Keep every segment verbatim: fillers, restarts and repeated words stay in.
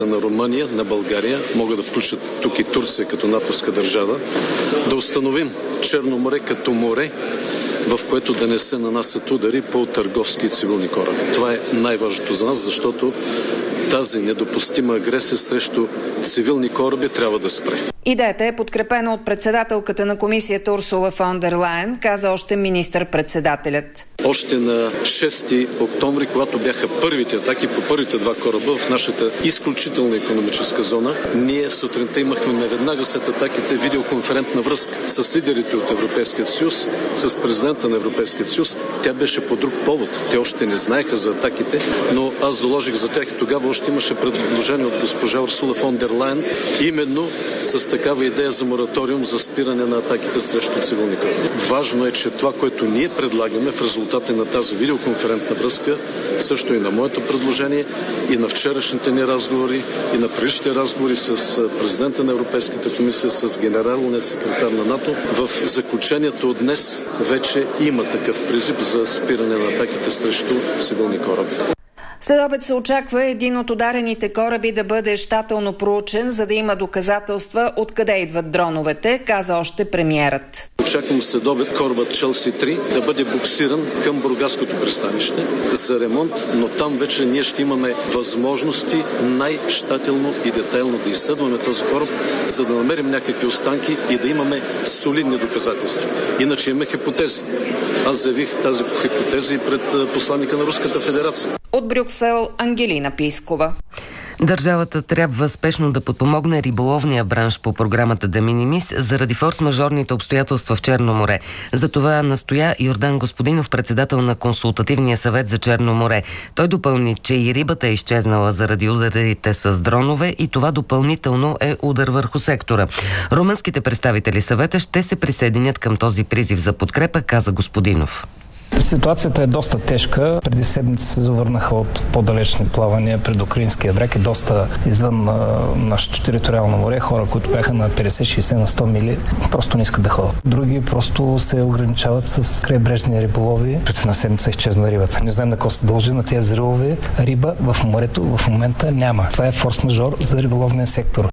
на Румъния, на България, могат да включат тук и Турция като натовска държава, да установим Черно море като море, в което да не се нанасят удари по търговски и цивилни кораби. Това е най-важното за нас, защото тази недопустима агресия срещу цивилни кораби трябва да спре. Идеята е подкрепена от председателката на комисията Урсула фон дер Лайен, каза още министър-председателят. Още на шести октомври, когато бяха първите атаки по първите два кораба в нашата изключителна икономическа зона, ние сутринта имахме наведнага след атаките видеоконферентна връзка с лидерите от Европейския съюз, с президента на Европейския съюз. Тя беше по друг повод. Те още не знаеха за атаките, но аз доложих за тях и тогава още имаше предложение от госпожа Урсула фон дер Лайен, именно с такава идея за мораториум за спиране на атаките срещу цивилни кораби. Важно е, че това, което ние предлагаме в резултат на тази видеоконферентна връзка, също и на моето предложение, и на вчерашните ни разговори, и на предишните разговори с президента на Европейската комисия, с генералният секретар на НАТО. В заключението от днес вече има такъв призив за спиране на атаките срещу цивилни кораби. След обед се очаква един от ударените кораби да бъде щателно проучен, за да има доказателства откъде идват дроновете, каза още премиерът. Очаквам след обед корабът Челси три да бъде буксиран към Бургаското пристанище за ремонт, но там вече ние ще имаме възможности най-щателно и детайлно да изследваме този кораб, за да намерим някакви останки и да имаме солидни доказателства. Иначе имаме хипотези. Аз заявих тази хипотеза и пред посланника на Руската федерация. От Брюксел Ангелина Пискова. Държавата трябва спешно да подпомогне риболовния бранш по програмата De Minimis заради форс-мажорните обстоятелства в Черно море. За това настоя Йордан Господинов, председател на Консултативния съвет за Черно море. Той допълни, че и рибата е изчезнала заради ударите с дронове и това допълнително е удар върху сектора. Румънските представители съвета ще се присъединят към този призив за подкрепа, каза Господинов. Ситуацията е доста тежка. Преди седмица се завърнаха от по-далечни плавания пред Украинския бряг и доста извън а, нашето териториално море. Хора, които бяха на петдесет, шейсет, на сто мили, просто не искат да ходят. Други просто се ограничават с крайбрежни риболови. Преди една седмица изчезна рибата. Не знаем на какво се дължи на тези взривове. Риба в морето в момента няма. Това е форс-мажор за риболовния сектор,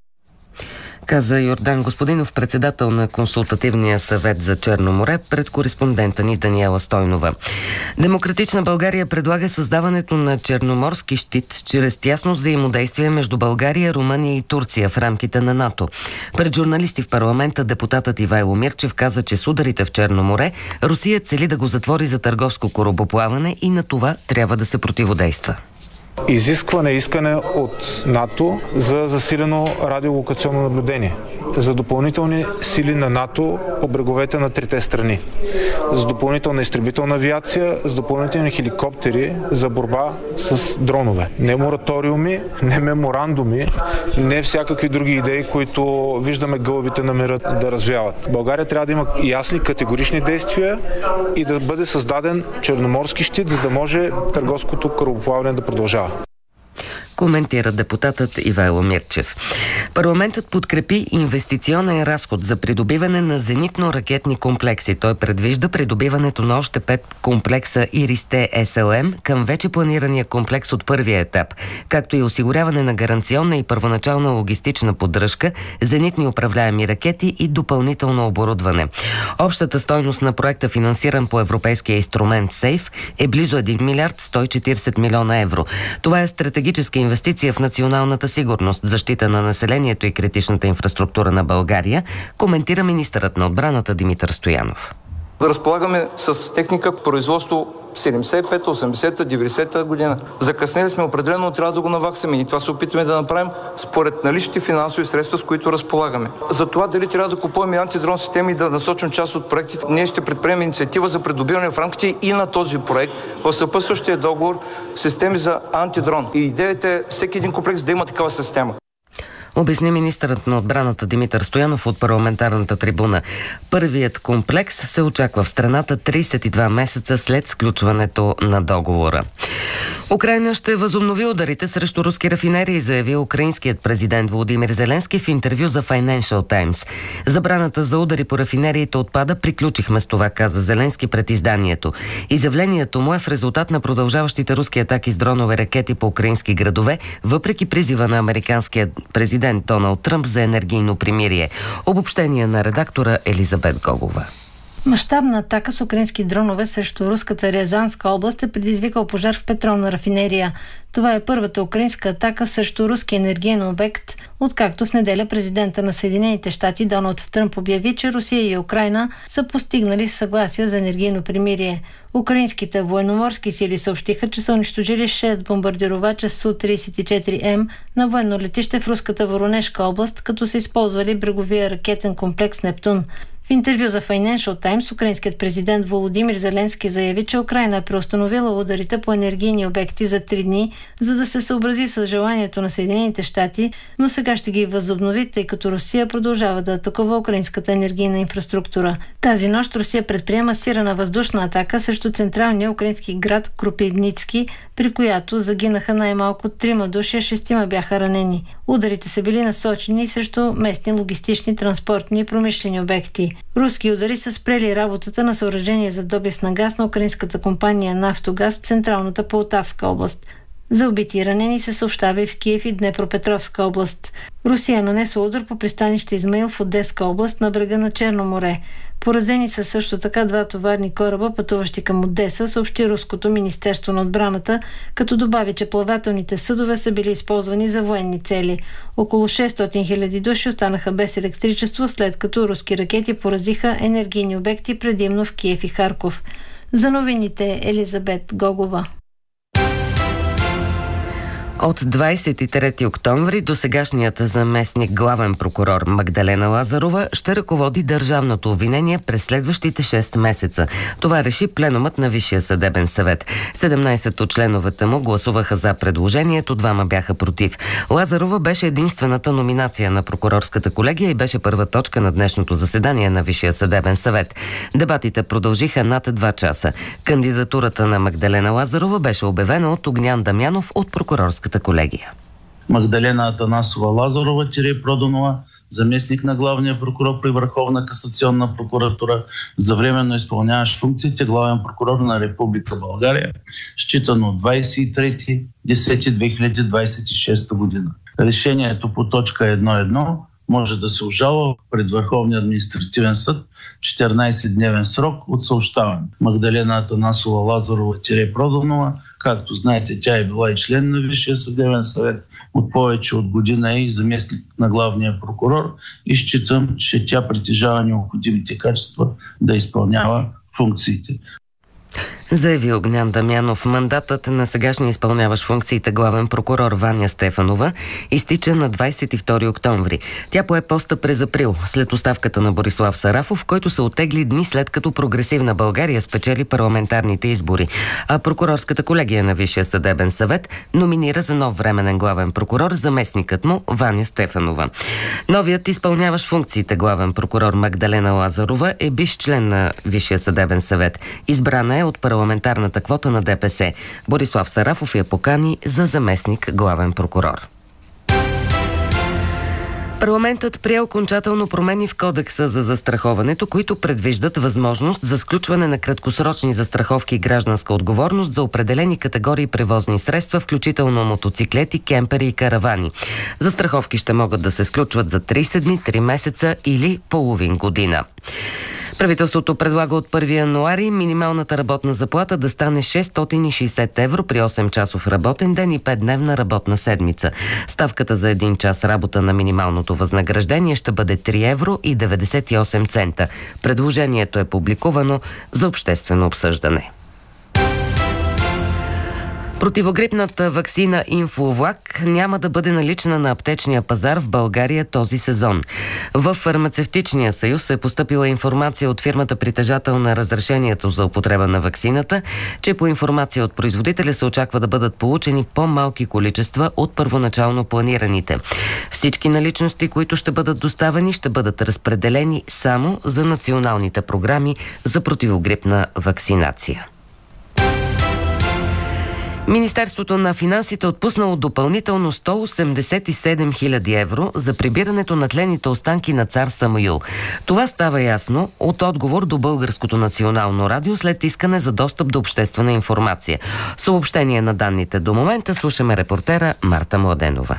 каза Йордан Господинов, председател на Консултативния съвет за Черно море, пред кореспондента ни Даниела Стойнова. Демократична България предлага създаването на черноморски щит чрез тясно взаимодействие между България, Румъния и Турция в рамките на НАТО. Пред журналисти в парламента депутатът Ивайло Мирчев каза, че с ударите в Черно море Русия цели да го затвори за търговско корабоплаване и на това трябва да се противодейства. Изискване, искане от НАТО за засилено радиолокационно наблюдение, за допълнителни сили на НАТО по бреговете на трите страни, за допълнителна изтребителна авиация, за допълнителни хеликоптери за борба с дронове. Не мораториуми, не меморандуми, не всякакви други идеи, които виждаме гълъбите на мира да развяват. България трябва да има ясни, категорични действия и да бъде създаден черноморски щит, за да може търговското корабоплаване да продължава. Коментира депутатът Ивайло Мирчев. Парламентът подкрепи инвестиционен разход за придобиване на зенитно-ракетни комплекси. Той предвижда придобиването на още пет комплекса Иристе Ес Ел Ем към вече планирания комплекс от първия етап, както и осигуряване на гаранционна и първоначална логистична поддръжка, зенитни управляеми ракети и допълнително оборудване. Общата стойност на проекта, финансиран по европейския инструмент СЕЙФ, е близо един милиард сто и четиридесет милиона евро. Това е стратегическа инвестиция в националната сигурност, защита на населението и критичната инфраструктура на България, коментира министърът на отбраната Димитър Стоянов. Разполагаме с техника производство седемдесет и пета, осемдесета, деветдесета година. Закъснели сме определено, но трябва да го наваксаме и това се опитваме да направим според наличните финансови средства, с които разполагаме. За това дали трябва да купуваме антидрон системи и да насочим част от проектите, ние ще предприемем инициатива за придобиване в рамките и на този проект в съпътстващия договор системи за антидрон. И идеята е всеки един комплекс да има такава система. обясни министърът на отбраната Димитър Стоянов от парламентарната трибуна. Първият комплекс се очаква в страната тридесет и два месеца след сключването на договора. Украйна ще възобнови ударите срещу руски рафинерии, заяви украинският президент Володимир Зеленски в интервю за Financial Times. Забраната за удари по рафинериите отпада, приключихме с това, каза Зеленски пред изданието. Изявлението му е в резултат на продължаващите руски атаки с дронове ракети по украински градове, въпреки призива на американския президент Доналд Тръмп за енергийно примирие. Обобщение на редактора Елизабет Гогова. Мащабна атака с украински дронове срещу руската Рязанска област е предизвикал пожар в петролна рафинерия. Това е първата украинска атака срещу руски енергиен обект, откакто в неделя президента на Съединените щати Доналд Тръмп обяви, че Русия и Украйна са постигнали съгласие за енергийно примирие. Украинските военноморски сили съобщиха, че са унищожили шест бомбардировача Су тридесет и четири М на военно летище в руската Воронежка област, като са използвали бреговия ракетен комплекс Нептун. В интервю за Financial Times украинският президент Володимир Зеленски заяви, че Украйна е преустановила ударите по енергийни обекти за три дни, за да се съобрази с желанието на Съединените щати, но сега ще ги възобнови, тъй като Русия продължава да атакува украинската енергийна инфраструктура. Тази нощ Русия предприема сирена въздушна атака срещу централния украински град Кропивницки, при която загинаха най-малко трима души, а шестима бяха ранени. Ударите са били насочени срещу местни логистични, транспортни и промишлени обекти. Руски удари са спрели работата на съоръжение за добив на газ на украинската компания Нафтогаз в централната Полтавска област. За убити и ранени се съобщава и в Киев и Днепропетровска област. Русия нанесла удар по пристанище Измаил в Одеска област на брега на Черно море. Поразени са също така два товарни кораба, пътуващи към Одеса, съобщи Руското министерство на отбраната, като добави, че плавателните съдове са били използвани за военни цели. Около шестстотин хиляди души останаха без електричество, след като руски ракети поразиха енергийни обекти предимно в Киев и Харков. За новините Елизабет Гогова. От двадесет и трети октомври до сегашният заместник главен прокурор Магдалена Лазарова ще ръководи държавното обвинение през следващите шест месеца. Това реши пленумът на Висшия съдебен съвет. седемнадесет от членовете му гласуваха за предложението, двама бяха против. Лазарова беше единствената номинация на прокурорската колегия и беше първа точка на днешното заседание на Висшия съдебен съвет. Дебатите продължиха над два часа. Кандидатурата на Магдалена Лазарова беше обявена от Огнян Дамянов от прокурорската колегия. Магдалена Атанасова Лазарова-Проданова, заместник на главния прокурор при Върховна касационна прокуратура, за временно изпълняващ функциите главен прокурор на Република България, считано от двадесет и трети октомври две хиляди двадесет и шеста година. Решението по точка едно точка едно може да се обжалва пред Върховния административен съд в четиринадесетдневен срок от съобщаване. Магдалена Атанасова Лазарова-Проданова, както знаете, тя е била и член на Висшия съдебен съвет, от повече от година е и заместник на главния прокурор и считам, че тя притежава необходимите качества да изпълнява функциите. Заяви Огнян Дамянов. Мандатът на сегашния изпълняващ функциите главен прокурор Ваня Стефанова изтича на двадесет и втори октомври. Тя пое поста през април, след оставката на Борислав Сарафов, който се оттегли дни след като Прогресивна България спечели парламентарните избори. А прокурорската колегия на Висшия съдебен съвет номинира за нов временен главен прокурор заместникът му Ваня Стефанова. Новият изпълняващ функциите главен прокурор Магдалена Лазарова е бивш член на Висшия съдебен съвет. Избрана е от парламентарната парламентарната квота на ДПС. Борислав Сарафов я покани за заместник главен прокурор. Парламентът прие окончателно промени в Кодекса за застраховането, които предвиждат възможност за сключване на краткосрочни застраховки и гражданска отговорност за определени категории превозни средства, включително мотоциклети, кемпери и каравани. Застраховки ще могат да се сключват за тридесет дни, три месеца или половин година. Правителството предлага от първи януари минималната работна заплата да стане шестстотин и шейсет евро при осем часов работен ден и петдневна работна седмица. Ставката за един час работа на минималното възнаграждение ще бъде три евро и деветдесет и осем цента. Предложението е публикувано за обществено обсъждане. Противогрипната ваксина Инфлувак няма да бъде налична на аптечния пазар в България този сезон. В Фармацевтичния съюз е постъпила информация от фирмата притежател на разрешението за употреба на ваксината, че по информация от производителя се очаква да бъдат получени по-малки количества от първоначално планираните. Всички наличности, които ще бъдат доставени, ще бъдат разпределени само за националните програми за противогрипна вакцинация. Министерството на финансите е отпуснало допълнително сто осемдесет и седем хиляди евро за прибирането на тлените останки на цар Самуил. Това става ясно от отговор до Българското национално радио след искане за достъп до обществена информация. Съобщение на данните до момента слушаме репортера Марта Младенова.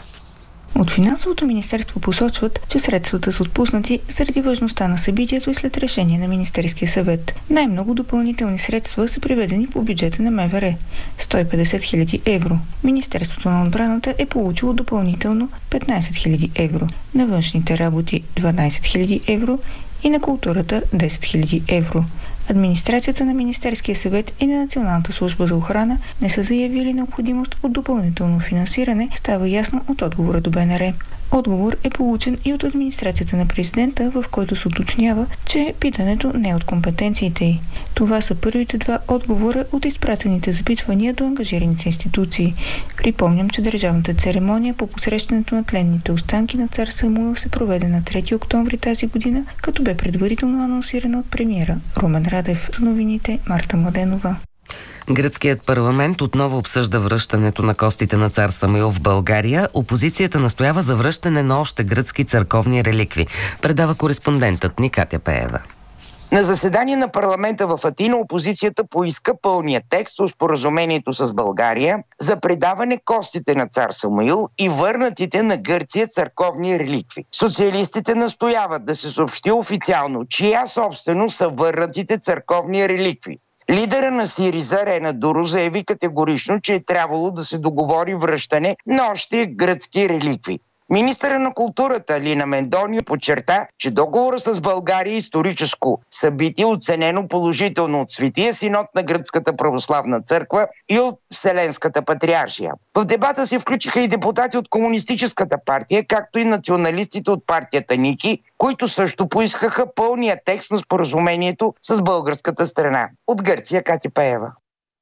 От Финансовото министерство посочват, че средствата са отпуснати заради важността на събитието и след решение на Министерския съвет. Най-много допълнителни средства са приведени по бюджета на МВР – сто и петдесет хиляди евро. Министерството на отбраната е получило допълнително петнадесет хиляди евро, на външните работи дванадесет хиляди евро и на културата десет хиляди евро. Администрацията на Министерския съвет и на Националната служба за охрана не са заявили необходимост от допълнително финансиране, става ясно от отговора до Б Н Р. Отговор е получен и от администрацията на президента, в който се уточнява, че питането не е от компетенциите й. Това са първите два отговора от изпратените запитвания до ангажираните институции. Припомням, че държавната церемония по посрещането на тленните останки на цар Самуил се проведе на трети октомври тази година, като бе предварително анонсирана от премиера Румен Радев. За новините Марта Младенова. Гръцкият парламент отново обсъжда връщането на костите на цар Самуил в България. Опозицията настоява за връщане на още гръцки църковни реликви. Предава кореспондентът ни Катя Пеева. На заседание на парламента в Атина опозицията поиска пълния текст от споразумението с България за предаване костите на цар Самуил и върнатите на Гърция църковни реликви. Социалистите настояват да се съобщи официално, чия собственост са върнатите църковни реликви. Лидера на Сириза Рена Дуро заяви категорично, че е трябвало да се договори връщане на още гръцки реликви. Министъра на културата Лина Мендония подчерта, че договора с България е историческо събитие, оценено положително от Светия синод на Гръцката православна църква и от Вселенската патриаршия. В дебата се включиха и депутати от Комунистическата партия, както и националистите от партията Ники, които също поискаха пълния текст на споразумението с българската страна. От Гърция Катя Пеева.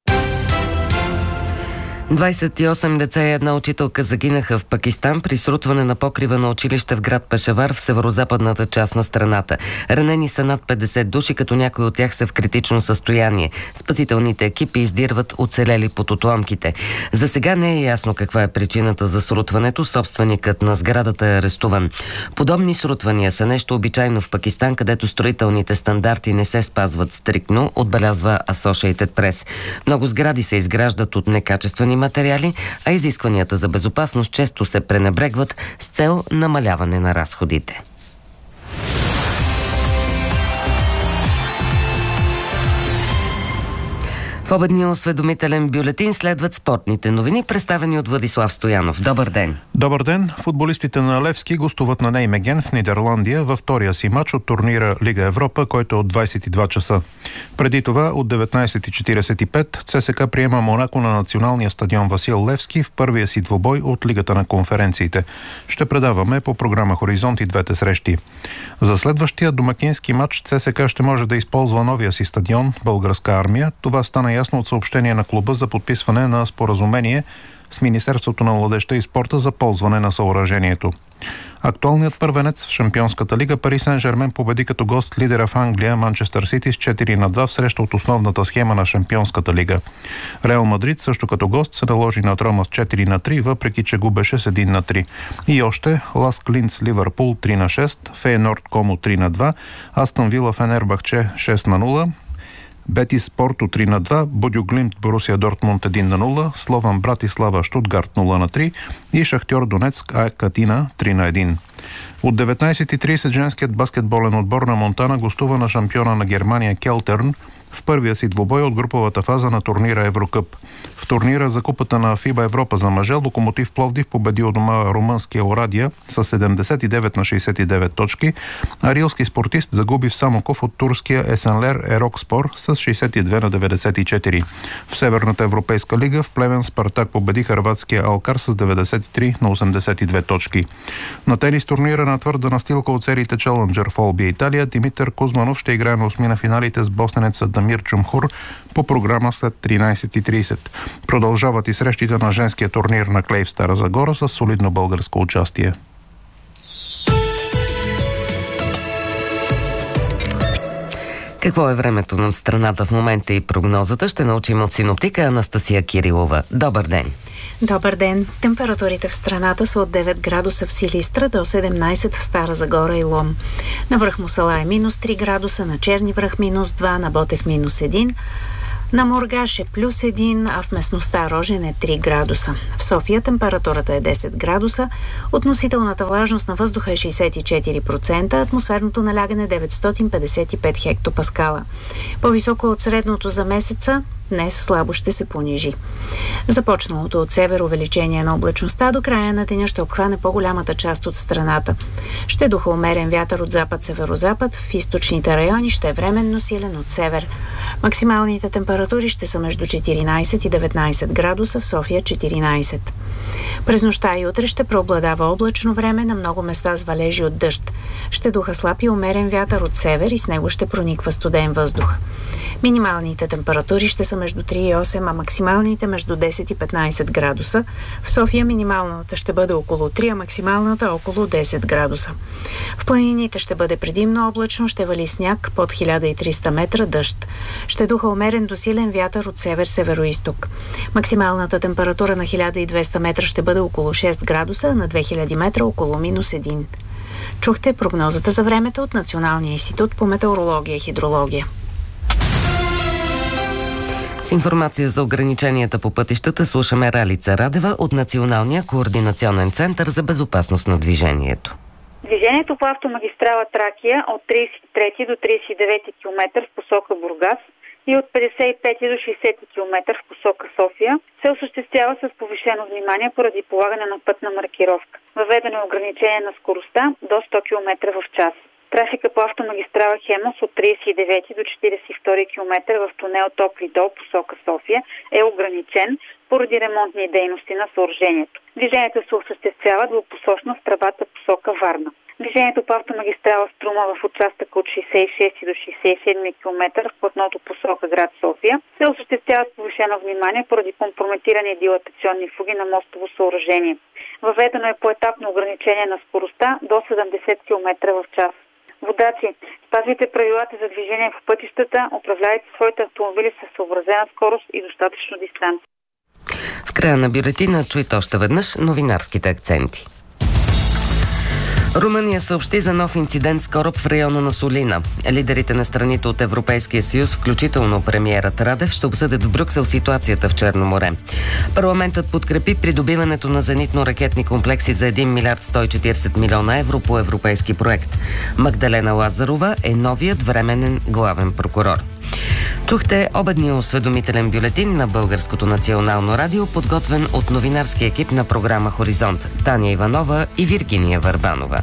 двадесет и осем деца и една учителка загинаха в Пакистан при срутване на покрива на училище в град Пешавар в северозападната част на страната. Ранени са над петдесет души, като някои от тях са в критично състояние. Спасителните екипи издирват оцелели под отломките. За сега не е ясно каква е причината за срутването. Собственикът на сградата е арестуван. Подобни срутвания са нещо обичайно в Пакистан, където строителните стандарти не се спазват стриктно, отбелязва Associated Press. Много сгради се изграждат от некачествени материали, а изискванията за безопасност често се пренебрегват с цел намаляване на разходите. В обедния осведомителен бюлетин следват спортните новини, представени от Владислав Стоянов. Добър ден! Добър ден! Футболистите на Левски гостуват на Неймеген в Нидерландия във втория си матч от турнира Лига Европа, който е от двадесет и два часа. Преди това от деветнадесет и четиридесет и пет ЦСКА приема Монако на националния стадион Васил Левски в първия си двубой от Лигата на конференциите. Ще предаваме по програма Хоризонт и двете срещи. За следващия домакински матч ЦСКА ще може да използва новия си стадион Българска армия. Това стана ясно от съобщение на клуба за подписване на споразумение с Министерството на младежта и спорта за ползване на съоръжението. Актуалният първенец в Шампионската лига Пари Сен-Жермен победи като гост лидера в Англия Манчестър Сити с четири на два в среща от основната схема на Шампионската лига. Реал Мадрид също като гост се наложи над Рома с четири на три, въпреки че губеше с един на три. И още Ласк Линц Ливърпул три на шест, Фейнорд Комо три на два, Астън Вила Фенербахче шест на нула, Бетис Порто три на два, Бодю Глимт Борусия Дортмунд едно на нула, Слован Братислава Штутгарт нула на три и Шахтьор Донецк АЕК Атина три на едно. От деветнадесет и тридесет женският баскетболен отбор на Монтана гостува на шампиона на Германия Келтерн в първия си двубой от груповата фаза на турнира Еврокъп. В турнира за купата на ФИБА Европа за мъже Локомотив Пловдив победи у дома румънския Орадия с седемдесет и девет на шейсет и девет точки, а рилски спортист загуби в Самоков от турския Есенлер Ерокспор с шейсет и две на деветдесет и четири. В Северната европейска лига в Плевен Спартак победи хърватския Алкар с деветдесет и три на осемдесет и две точки. На тенис турнира на твърда настилка от сериите Челенджър в Олбия, Италия, Димитър Кузманов ще играе на осми на финалите с босненеца Дамир Чумхур по програма след тринайсет и трийсет. Продължават и срещите на женския турнир на клей в Стара Загора с солидно българско участие. Какво е времето на страната в момента и прогнозата ще научим от синоптика Анастасия Кирилова. Добър ден! Добър ден! Температурите в страната са от девет градуса в Силистра до седемнайсет в Стара Загора и Лом. На връх Мусала е минус три градуса, на Черни връх минус два, на Ботев минус един, на Мургаш е плюс един, а в местността Рожен е три градуса. В София температурата е десет градуса, относителната влажност на въздуха е шейсет и четири процента, атмосферното налягане деветстотин петдесет и пет хектопаскала. По-високо от средното за месеца, днес слабо ще се понижи. Започналото от север увеличение на облачността до края на деня ще обхване по-голямата част от страната. Ще духа умерен вятър от запад-северозапад, в източните райони ще е временно силен от север. Максималните температури ще са между четиринайсет и деветнайсет градуса, в София четиринайсет. През нощта и утре ще преобладава облачно време, на много места с валежи от дъжд. Ще духа слаб и умерен вятър от север и с него ще прониква студен въздух. Минималните температури ще са между три и осем, а максималните между десет и петнайсет градуса. В София минималната ще бъде около три, а максималната около десет градуса. В планините ще бъде предимно облачно, ще вали сняг, под хиляда и триста метра дъжд. Ще духа умерен до силен вятър от север-североизток. Максималната температура на хиляда и двеста метра ще бъде около шест градуса, а на две хиляди метра около минус един. Чухте прогнозата за времето от Националния институт по метеорология и хидрология. С информация за ограниченията по пътищата слушаме Ралица Радева от Националния координационен център за безопасност на движението. Движението по автомагистрала Тракия от трийсет и трети до трийсет и девети километър в посока Бургас и от петдесет и пети до шейсети километър в посока София се осъществява с повишено внимание поради полагане на пътна маркировка. Въведено е ограничение на скоростта до сто километра в час. Трафика по автомагистрала Хемус от трийсет и девети до четирийсет и втори километър в тунел Топли дол посока София е ограничен поради ремонтни дейности на съоръжението. Движението се осъществява двупосочно в тръбата посока Варна. Движението по автомагистрала Струма в участъка от шейсет и шести до шейсет и седми километър в платното посока град София се осъществява с повишено внимание поради компрометирани дилатационни фуги на мостово съоръжение. Въведено е поетапно ограничение на скоростта до седемдесет километра в час. Водачи, спазвайте правилата за движение по пътищата, управлявайте своите автомобили със съобразена скорост и достатъчно дистанция. В края на бюлетина чуйте още веднъж новинарските акценти. Румъния съобщи за нов инцидент с кораб в района на Солина. Лидерите на страните от Европейския съюз, включително премиерът Радев, ще обсъдят в Брюксел ситуацията в Черно море. Парламентът подкрепи придобиването на зенитно-ракетни комплекси за един милиард сто и четирийсет милиона евро по европейски проект. Магдалена Лазарова е новият временен главен прокурор. Чухте обедния осведомителен бюлетин на Българското национално радио, подготвен от новинарски екип на програма Хоризонт Таня Иванова и Виргиния Върбанова.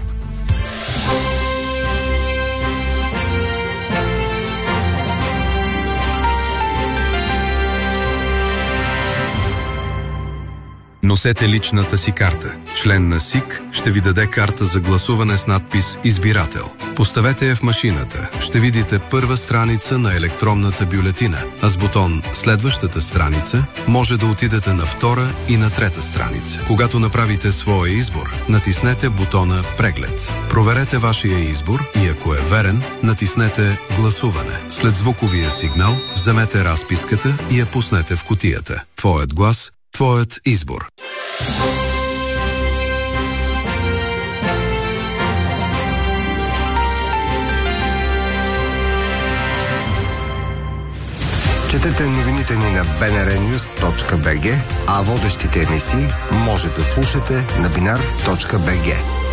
Носете личната си карта. Член на СИК ще ви даде карта за гласуване с надпис «Избирател». Поставете я в машината. Ще видите първа страница на електронната бюлетина, а с бутон «Следващата страница» може да отидете на втора и на трета страница. Когато направите своя избор, натиснете бутона «Преглед». Проверете вашия избор и ако е верен, натиснете «Гласуване». След звуковия сигнал вземете разписката и я пуснете в кутията. Твоят глас – твоят избор. Четете новините ни на би ен ар нюз точка би джи, а водещите емисии може да слушате на бинар точка би джи.